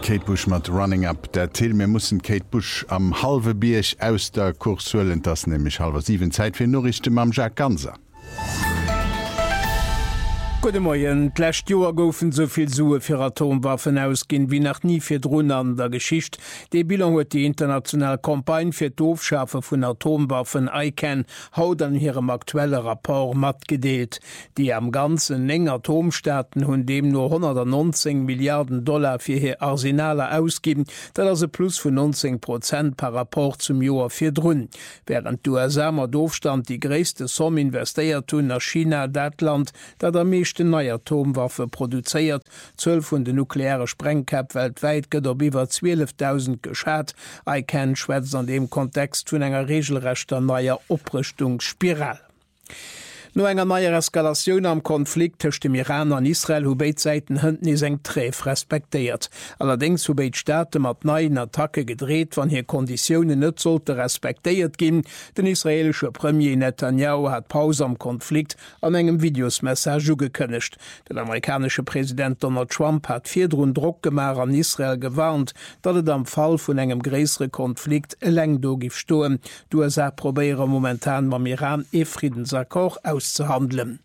Kate Bush mat Running Up der Till mir mussssen Kate Bush am halve Bierch aus der Kursuelen das nämlich halber 7 Zeit fir Norrichte mam Jack Ganser. Gute Morgen. D'lächt Joer goufen soviel Sue fir Atomwaffen ausginn wie nach nie fir Drun an der Geschicht. De Bilan huet die internationale Kampagne fir d'Ofschafe vun Atomwaffen ICAN haut an hirem aktuelle Rapport mat gedeelt. Die am ganzen eng Atomstaaten hunn dem nur 119 Milliarden $ fir hir Arsenale ausgeben, dat as se plus vun 19% par rapport zum Joer fir Drun. Während USA mat Ofstand die gréste Somme investéiert hunn nach China dat Land, dat der meeschte neue Atomwaffe produziert, 12 vun de nukleare Sprengkap weltweit gëtt op iwwer 12.000 geschat. ICAN schwätzt an dem Kontext vun enger regelrechter neuer Oprüstungsspiral. No enger neier Eskalationun am Konflikt tëcht dem Iran an Israel hu beid Seiten hënden is eng Treef respektéiert. Allerdings hu beid Staate mat neien Attacke gedreht, wann hier Konditionen net sollte respektéiert ginn. Den israelsche Premier Netanyahu hat Pause am Konflikt an engem Videosmessage gekënnecht. Den amerikanische Präsident Donald Trump hat vierdrun Druck gemar an Israel gewarnt, dat et am Fall vun engem gräsere Konflikt eleng do gif stoen. Du probéiere momentan mam Iran Friedensakkord auszuhandeln.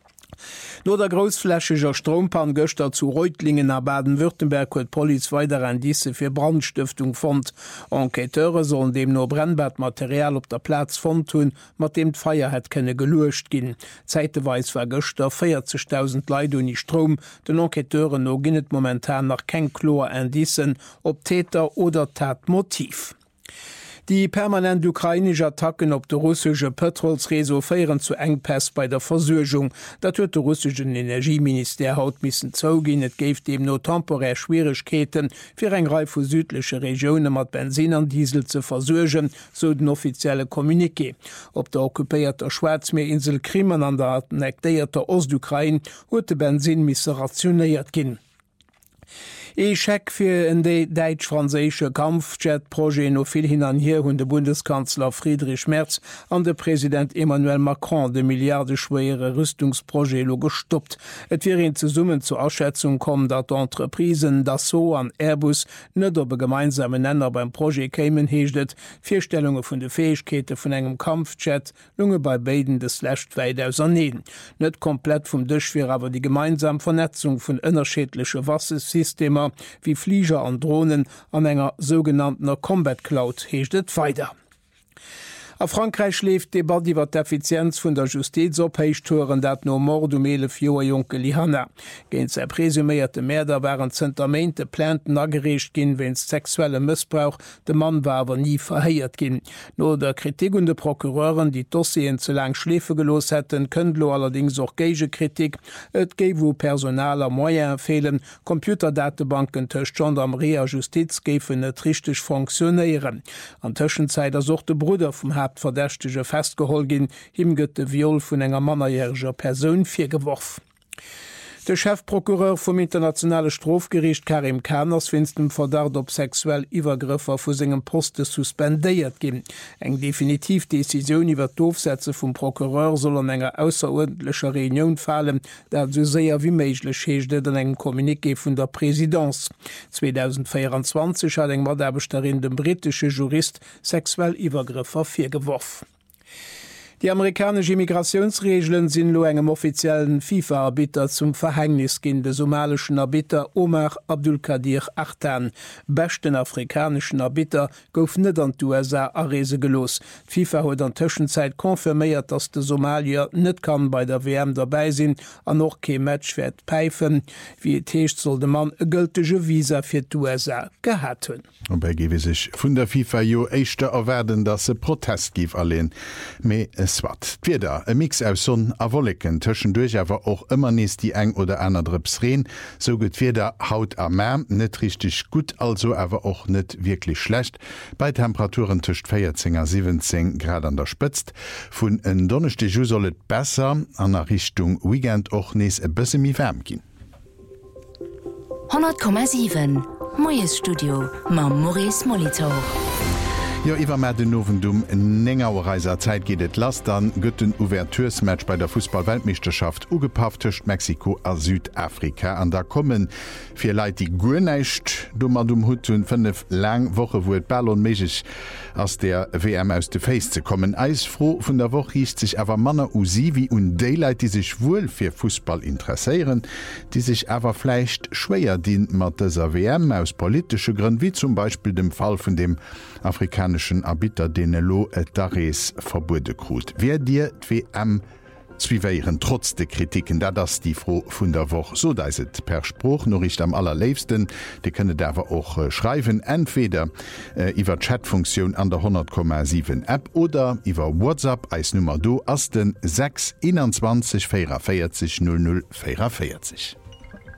No der großflächiger Strompan Göster zu Reutlingen a Baden-Württemberg huet Poliz weiter an diese fir Brandstiftung fand. Enqueteure sollen dem no Brennbadmaterial op der Platz fand hun, mat dem d'Feier het kenne gelurcht gin. Zeiteweis war Göster 40.000 Leid uni Strom, den Enqueteure no ginnet momentan nach kein Chlor indissen, ob Täter oder Tatmotiv. Die permanent ukrainische Attacken op de russische Petrolsreso feieren zu Engpass bei der Versorgung. Dat huet de russischen Energieminister haut missen zougin, et geft dem no temporär Schwierigkeiten fir eng Reif vu südliche Regionen mat Benzin an Diesel zu versorgen, so den offizielle Kommuniqué. Op der okkupéierter Schwarzmeerinsel Krimen an der annektierter Ostukraine huet de Benzin misse rationiert ginn. Check fir en de deitsch-franzésche Kampfjetproje no vill hin an hier hunn de Bundeskanzler Friedrich Merz an de Präsident Emmanuel Macron de milliardeschwere Rüstungsprojelo gestoppt. Et wie ze Summen zur Ausschätzung kommen, dat Entreprisen Dassault an Airbus net op gemeinsame Nenner beim Projekt kämen heeschtet, Vierstellunge vun de Fähigkete vun engem Kampfjet lunge bei beiden des Lächtweit auserneden. Net komplett vum Dëchfir awer die gemeinsam Vernetzung vun ënnerschädliche Wassesysteme wie Flieger an Drohnen an enger sogenannter Combat Cloud heeschtet weiter. A Frankreich schläft Debat iwwer d'Effizienz vun der Justiz ophéichttoren dat no Mordumele Joer Junke Lihanna. Géint se presuméierte Mäder waren Zentamente Planten agerecht ginn, wenns sexuelle Missbrauch de Mann warwer nie verhéiert ginn. No der Kritik und de Prokureuren, die Dossien zu lang Schläfe gelos hätten, kënnlo allerdings auch geige Kritik. Et géif wo personaler Moyen fehlen, Computerdatebanken tëcht Gendarmerie a Justiz géifen net richtig funktionéieren. An Tëschenzeit sucht de Bruder vum Verdächtige festgeholt gin, him gëtt de Viol vun enger mannerjähriger Person firgeworfen. Der Chefprokureur vom internationale Strafgericht Karim Khan aus finstem Verdacht op sexuell Übergriffer vu segem Poste suspendéiert gin. Eng definitiv Decision iwwer d'Ofsätze vum Prokureur soll an enger ausserordentlicher Reunion fallen, dat so séier wie méiglech heeschte an engem Kommuniqué vun der Präsidentz. 2024 hat eng Mordarbechterin dem britische Jurist sexuell Übergriffer firgeworfen. Die amerikanische Immigrationsregeln sind lo engem offiziellen FIFA-Arbiter zum Verhängnis gin de somalischen Arbiter Omar Abdulkadir Achtan. Bechten afrikanischen Arbiter gouf net an USA Arese gelos. FIFA huet an Tëschenzeit konfirméiert, dass de Somalier net kann bei der WM dabei sinn, an noch ke Matchwert peifen. Wie techt soll de man e gültige Visa fir d'USA gehat hunn. Bei gewe sich vun der FIFA jo eischchte erwerden, dat se Protest gif alleen. Es wat. Wieder e Mix aus Sonn a Wolleken tschendurch awer auch immer nies die eng oder einer Drips reen, so gëtt wieder Haut am Mä net richtig gut, also awer auch net wirklich schlecht. Bei Temperaturen tcht 14-17 Grad an der Spitzt. Vun en Donnerchte Ju sollet besser an der Richtung Weekend och nees e bësse mi wärm gin. 100,7 Moes Studio ma Maurice Molitor. Ja, iwwer mat den Novendum en enger Reiser Zeit geht et lass, dann gëtt den Ouvertursmatch bei der Fußball-Weltmeisterschaft ugepaftecht Mexiko a Südafrika. An da kommen fir Leiit die Guerneicht dummer Hut hun 5 lang Woche wo et Ballon meigich ass der WM aus de Face ze kommen. Eisfroh vun der Woche hicht sich awer Manner Usivi und Daylight, die sich wohl fir Fußball interesseieren, die sich awer fleicht schwéier dient mat der WM aus politische Gründen, wie zum Beispiel dem Fall von dem afrikanischen Arbiter Denelo Dares verbude krut. Wer dir d'WM zwiweieren trotz de Kritiken, da das die froh vun der Woche so da ist per Spruch nur nicht am allerleefsten, die könne dawer auch schreiben, entweder iwwer Chatfunktion an der 100,7 App oder iwwer WhatsApp als Nummer do as den 6 21 44 00 44.